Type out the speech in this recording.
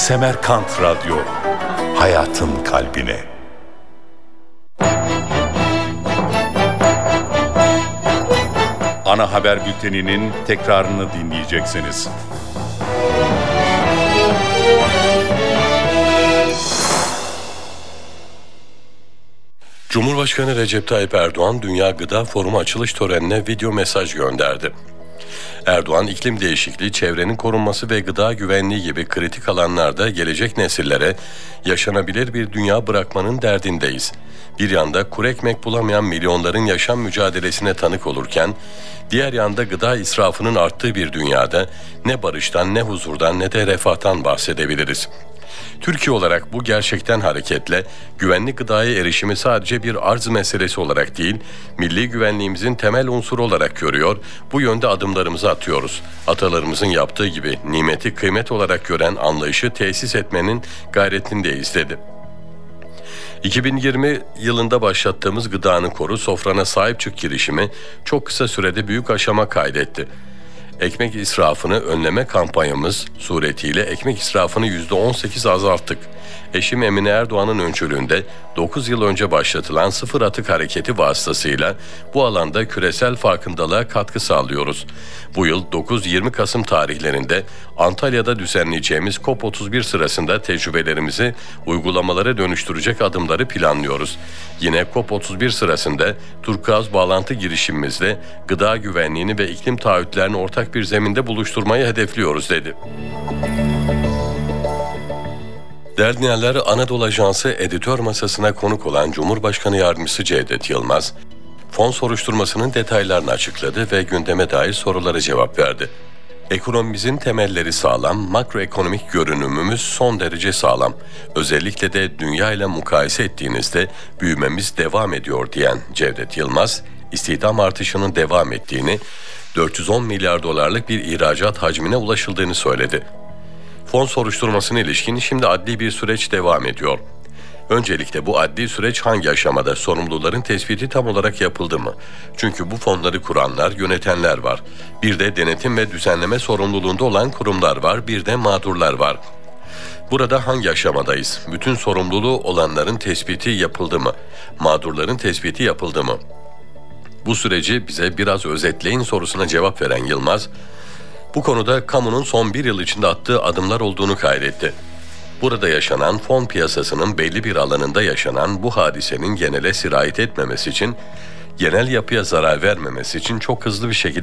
Semerkant Radyo, hayatın kalbine. Ana haber bülteninin tekrarını dinleyeceksiniz. Cumhurbaşkanı Recep Tayyip Erdoğan, Dünya Gıda Forumu açılış törenine video mesaj gönderdi. Erdoğan, iklim değişikliği, çevrenin korunması ve gıda güvenliği gibi kritik alanlarda gelecek nesillere yaşanabilir bir dünya bırakmanın derdindeyiz. Bir yanda kuru ekmek bulamayan milyonların yaşam mücadelesine tanık olurken, diğer yanda gıda israfının arttığı bir dünyada ne barıştan, ne huzurdan, ne de refahtan bahsedebiliriz. Türkiye olarak bu gerçekten hareketle güvenli gıdaya erişimi sadece bir arz meselesi olarak değil, milli güvenliğimizin temel unsuru olarak görüyor, bu yönde adımlarımızı atıyoruz. Atalarımızın yaptığı gibi nimeti kıymet olarak gören anlayışı tesis etmenin gayretindeyiz dedi. 2020 yılında başlattığımız Gıdanı Koru, Sofrana Sahip Çık girişimi çok kısa sürede büyük aşama kaydetti. Ekmek israfını önleme kampanyamız suretiyle ekmek israfını %18 azalttık. Eşim Emine Erdoğan'ın öncülüğünde 9 yıl önce başlatılan Sıfır Atık Hareketi vasıtasıyla bu alanda küresel farkındalığa katkı sağlıyoruz. Bu yıl 9-20 Kasım tarihlerinde Antalya'da düzenleyeceğimiz COP31 sırasında tecrübelerimizi uygulamalara dönüştürecek adımları planlıyoruz. Yine COP31 sırasında Turkuaz bağlantı girişimimizle gıda güvenliğini ve iklim taahhütlerini ortak bir zeminde buluşturmayı hedefliyoruz dedi. Değerli dinleyenler, Anadolu Ajansı editör masasına konuk olan Cumhurbaşkanı Yardımcısı Cevdet Yılmaz, fon soruşturmasının detaylarını açıkladı ve gündeme dair sorulara cevap verdi. Ekonomimizin temelleri sağlam, makroekonomik görünümümüz son derece sağlam. Özellikle de dünya ile mukayese ettiğinizde büyümemiz devam ediyor diyen Cevdet Yılmaz, istihdam artışının devam ettiğini, 410 milyar dolarlık bir ihracat hacmine ulaşıldığını söyledi. Fon soruşturmasına ilişkin şimdi adli bir süreç devam ediyor. Öncelikle bu adli süreç hangi aşamada, sorumluların tespiti tam olarak yapıldı mı? Çünkü bu fonları kuranlar, yönetenler var. Bir de denetim ve düzenleme sorumluluğunda olan kurumlar var, bir de mağdurlar var. Burada hangi aşamadayız? Bütün sorumluluğu olanların tespiti yapıldı mı? Mağdurların tespiti yapıldı mı? Bu süreci bize biraz özetleyin sorusuna cevap veren Yılmaz, bu konuda kamunun son bir yıl içinde attığı adımlar olduğunu kaydetti. Burada yaşanan fon piyasasının belli bir alanında yaşanan bu hadisenin genele sirayet etmemesi için, genel yapıya zarar vermemesi için çok hızlı bir şekilde